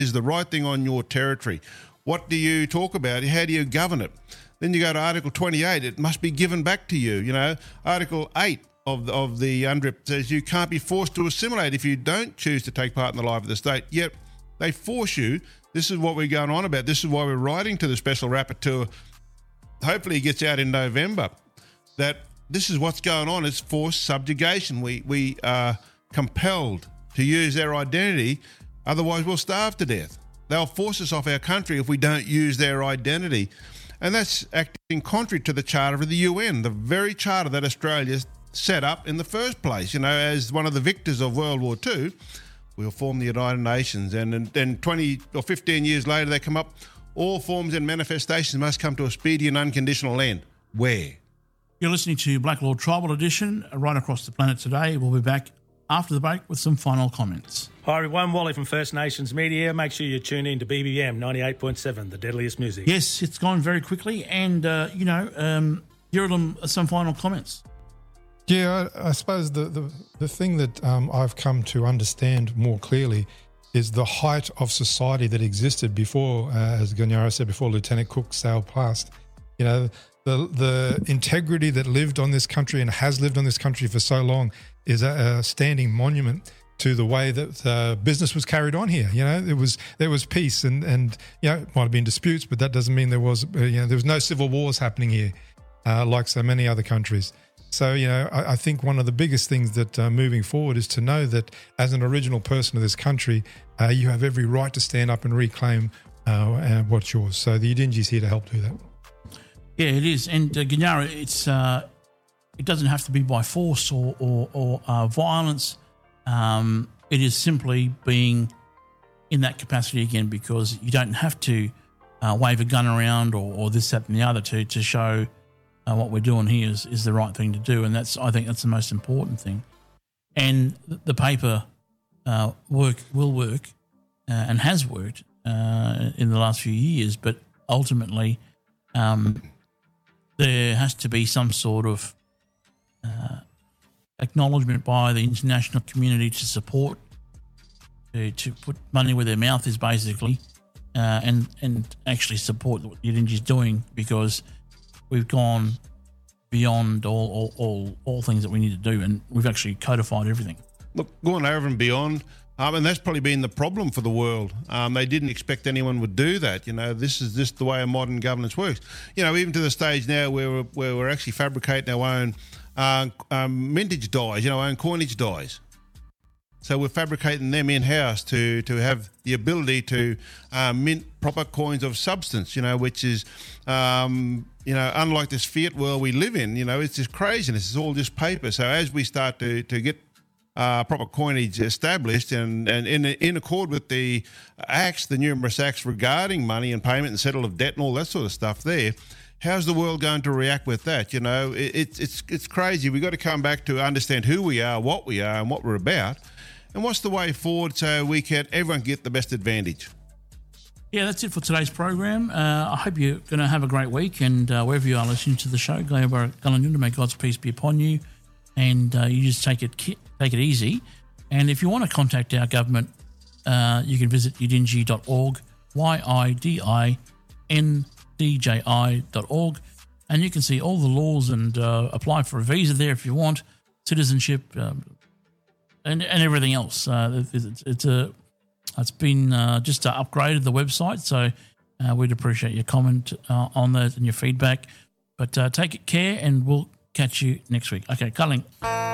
is the right thing on your territory. What do you talk about? How do you govern it? Then you go to Article 28, it must be given back to you. You know, Article 8 of the UNDRIP says you can't be forced to assimilate if you don't choose to take part in the life of the state. Yet they force you. This is what we're going on about. This is why we're writing to the Special Rapporteur. Hopefully it gets out in November. That this is what's going on. It's forced subjugation. We are compelled to use their identity, otherwise we'll starve to death. They'll force us off our country if we don't use their identity. And that's acting contrary to the Charter of the UN, the very charter that Australia set up in the first place. You know, as one of the victors of World War II, we'll form the United Nations. And then 20 or 15 years later, they come up, all forms and manifestations must come to a speedy and unconditional end. Where? You're listening to Black Law Tribal Edition right across the planet today. We'll be back after the break with some final comments. Hi everyone, Wally from First Nations Media. Make sure you tune in to BBM 98.7, the deadliest music. Yes, it's gone very quickly. And, Yurilim, some final comments. Yeah, I suppose the thing that I've come to understand more clearly is the height of society that existed before, as Ganyara said, before Lieutenant Cook sailed past. You know, the integrity that lived on this country and has lived on this country for so long is a standing monument to the way that business was carried on here. You know, there was peace and you know, it might have been disputes, but that doesn't mean there was no civil wars happening here like so many other countries. So, you know, I think one of the biggest things that moving forward is to know that as an original person of this country, you have every right to stand up and reclaim what's yours. So the Yidinji is here to help do that. Yeah, it is. And Ganyara, it doesn't have to be by force or violence. It is simply being in that capacity again, because you don't have to wave a gun around or this, that and the other to show what we're doing here is the right thing to do. And I think that's the most important thing. And the paper will work and has worked in the last few years, but ultimately there has to be some sort of acknowledgement by the international community to support, to put money where their mouth is, basically, and actually support what Yidinji is doing, because we've gone beyond all things that we need to do, and we've actually codified everything. Look, going over and beyond, and that's probably been the problem for the world. They didn't expect anyone would do that. You know, this is just the way a modern governance works. You know, even to the stage now where we're actually fabricating our own mintage dies, our own coinage dies. So we're fabricating them in-house to have the ability to mint proper coins of substance, which is, unlike this fiat world we live in, it's just craziness. It's all just paper. So as we start to get proper coinage established and in accord with the acts, the numerous acts regarding money and payment and settle of debt and all that sort of stuff there, how's the world going to react with that? It's crazy. We've got to come back to understand who we are, what we are, and what we're about, and what's the way forward so everyone can get the best advantage. Yeah, that's it for today's program. I hope you're going to have a great week, and wherever you are listening to the show, may God's peace be upon you, and you just take it easy. And if you want to contact our government, you can visit yidinji.org, YIDINDJI.org, and you can see all the laws and apply for a visa there if you want, citizenship, and everything else. It's been just upgraded, the website, so we'd appreciate your comment on that and your feedback. But take care, and we'll catch you next week. Okay, Culling.